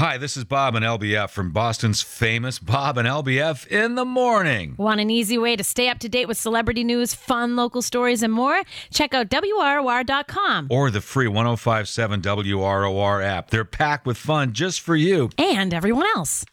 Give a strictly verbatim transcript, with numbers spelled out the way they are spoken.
Hi, this is Bob and L B F from Boston's famous Bob and L B F in the Morning. Want an easy way to stay up to date with celebrity news, fun local stories, and more? Check out W R O R dot com. Or the free one oh five point seven W R O R app. They're packed with fun just for you. And everyone else.